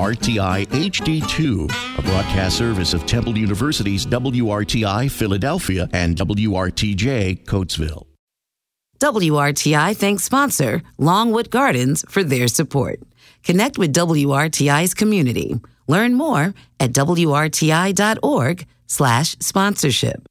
WRTI HD2, a broadcast service of Temple University's WRTI Philadelphia and WRTJ Coatesville. WRTI thanks sponsor Longwood Gardens for their support. Connect with WRTI's community. Learn more at WRTI.org/sponsorship.